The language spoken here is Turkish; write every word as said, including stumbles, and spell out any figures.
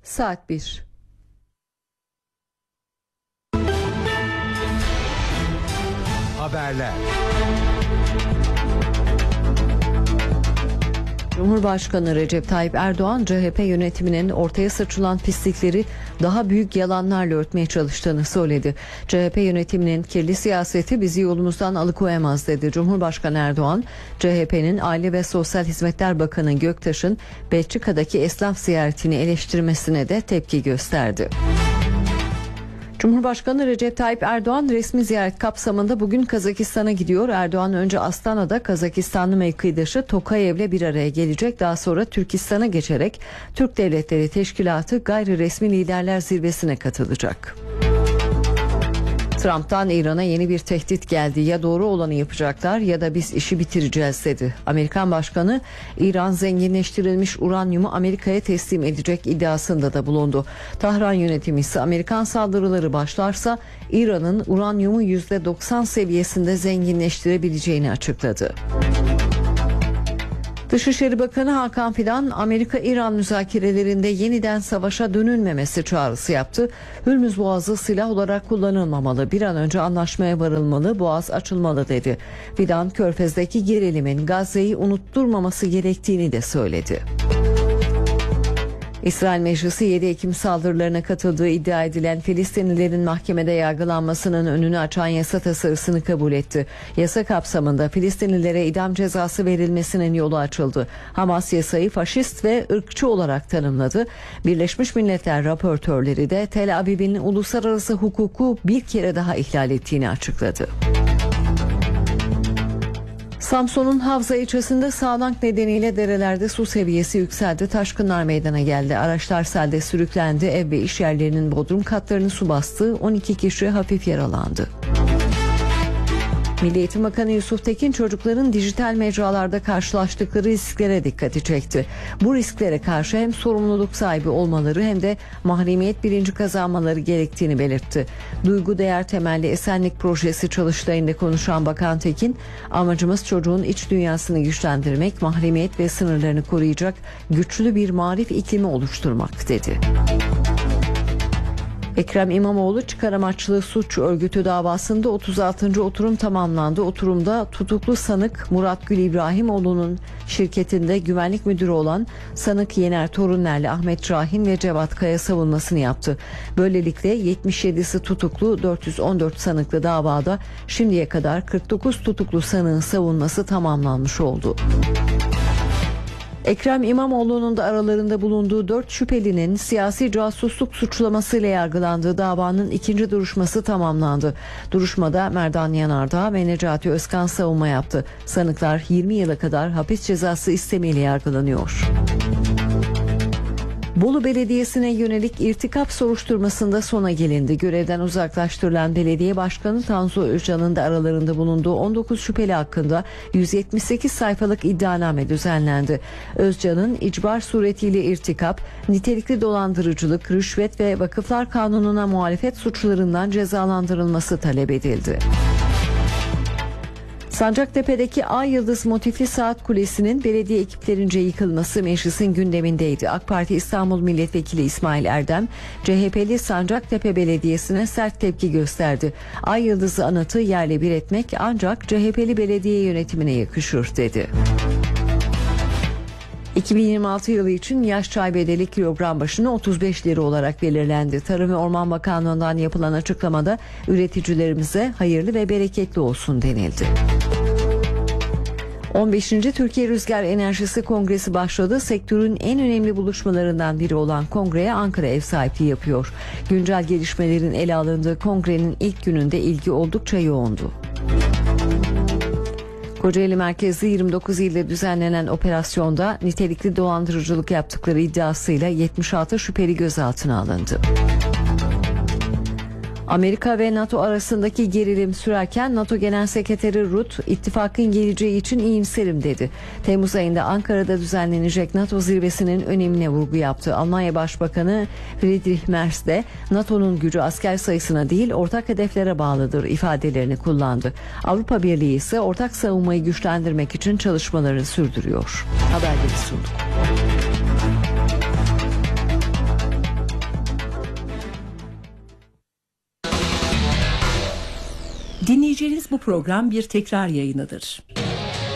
Saat bir. Haberler. Cumhurbaşkanı Recep Tayyip Erdoğan, C H P yönetiminin ortaya saçılan pislikleri daha büyük yalanlarla örtmeye çalıştığını söyledi. C H P yönetiminin kirli siyaseti bizi yolumuzdan alıkoyamaz dedi. Cumhurbaşkanı Erdoğan, C H P'nin Aile ve Sosyal Hizmetler Bakanı Göktaş'ın Belçika'daki esnaf ziyaretini eleştirmesine de tepki gösterdi. Cumhurbaşkanı Recep Tayyip Erdoğan resmi ziyaret kapsamında bugün Kazakistan'a gidiyor. Erdoğan önce Astana'da Kazakistanlı mevkidaşı Tokayev'le bir araya gelecek. Daha sonra Türkistan'a geçerek Türk Devletleri Teşkilatı Gayri Resmi Liderler Zirvesi'ne katılacak. Trump'tan İran'a yeni bir tehdit geldi. Ya doğru olanı yapacaklar ya da biz işi bitireceğiz dedi. Amerikan Başkanı İran zenginleştirilmiş uranyumu Amerika'ya teslim edecek iddiasında da bulundu. Tahran yönetimi ise Amerikan saldırıları başlarsa İran'ın uranyumu yüzde doksan seviyesinde zenginleştirebileceğini açıkladı. Dışişleri Bakanı Hakan Fidan, Amerika-İran müzakerelerinde yeniden savaşa dönülmemesi çağrısı yaptı. Hürmüz Boğazı silah olarak kullanılmamalı, bir an önce anlaşmaya varılmalı, boğaz açılmalı dedi. Fidan, Körfez'deki gerilimin Gazze'yi unutturmaması gerektiğini de söyledi. İsrail Meclisi yedi Ekim saldırılarına katıldığı iddia edilen Filistinlilerin mahkemede yargılanmasının önünü açan yasa tasarısını kabul etti. Yasa kapsamında Filistinlilere idam cezası verilmesinin yolu açıldı. Hamas yasayı faşist ve ırkçı olarak tanımladı. Birleşmiş Milletler raportörleri de Tel Aviv'in uluslararası hukuku bir kere daha ihlal ettiğini açıkladı. Samsun'un Havza ilçesinde sağanak nedeniyle derelerde su seviyesi yükseldi. Taşkınlar meydana geldi. Araçlar selde sürüklendi. Ev ve iş yerlerinin bodrum katlarını su bastı. on iki kişi hafif yaralandı. Milli Eğitim Bakanı Yusuf Tekin çocukların dijital mecralarda karşılaştıkları risklere dikkati çekti. Bu risklere karşı hem sorumluluk sahibi olmaları hem de mahremiyet bilinci kazanmaları gerektiğini belirtti. Duygu değer temelli esenlik projesi çalıştayında konuşan Bakan Tekin, amacımız çocuğun iç dünyasını güçlendirmek, mahremiyet ve sınırlarını koruyacak güçlü bir marif iklimi oluşturmak dedi. Ekrem İmamoğlu çıkar amaçlı suç örgütü davasında otuz altıncı oturum tamamlandı. Oturumda tutuklu sanık Murat Gül İbrahimoğlu'nun şirketinde güvenlik müdürü olan sanık Yener Torunler'le Ahmet Şahin ve Cevat Kaya savunmasını yaptı. Böylelikle yetmiş yedisi tutuklu dört yüz on dört sanıklı davada şimdiye kadar kırk dokuz tutuklu sanığın savunması tamamlanmış oldu. Ekrem İmamoğlu'nun da aralarında bulunduğu dört şüphelinin siyasi casusluk suçlamasıyla yargılandığı davanın ikinci duruşması tamamlandı. Duruşmada Merdan Yanardağ ve Necati Özkan savunma yaptı. Sanıklar yirmi yıla kadar hapis cezası istemiyle yargılanıyor. Bolu Belediyesi'ne yönelik irtikap soruşturmasında sona gelindi. Görevden uzaklaştırılan belediye başkanı Tansu Özcan'ın da aralarında bulunduğu on dokuz şüpheli hakkında yüz yetmiş sekiz sayfalık iddianame düzenlendi. Özcan'ın icbar suretiyle irtikap, nitelikli dolandırıcılık, rüşvet ve vakıflar kanununa muhalefet suçlarından cezalandırılması talep edildi. Sancaktepe'deki Ay Yıldız motifli saat kulesinin belediye ekiplerince yıkılması meclisin gündemindeydi. AK Parti İstanbul Milletvekili İsmail Erdem, C H P'li Sancaktepe Belediyesi'ne sert tepki gösterdi. Ay Yıldız'ı anıtı yerle bir etmek ancak C H P'li belediye yönetimine yakışır dedi. iki bin yirmi altı yılı için yaş çay bedeli kilogram başına otuz beş lira olarak belirlendi. Tarım ve Orman Bakanlığı'ndan yapılan açıklamada üreticilerimize hayırlı ve bereketli olsun denildi. on beşinci Türkiye Rüzgar Enerjisi Kongresi başladı. Sektörün en önemli buluşmalarından biri olan kongreye Ankara ev sahipliği yapıyor. Güncel gelişmelerin ele alındığı kongrenin ilk gününde ilgi oldukça yoğundu. Kocaeli merkezli yirmi dokuz ilde düzenlenen operasyonda nitelikli dolandırıcılık yaptıkları iddiasıyla yetmiş altı şüpheli gözaltına alındı. Amerika ve NATO arasındaki gerilim sürerken NATO Genel Sekreteri Rutte, ittifakın geleceği için iyimserim dedi. Temmuz ayında Ankara'da düzenlenecek NATO zirvesinin önemine vurgu yaptı. Almanya Başbakanı Friedrich Merz de NATO'nun gücü asker sayısına değil ortak hedeflere bağlıdır ifadelerini kullandı. Avrupa Birliği ise ortak savunmayı güçlendirmek için çalışmalarını sürdürüyor. Haberleri sunduk. Dinleyeceğiniz bu program bir tekrar yayınıdır.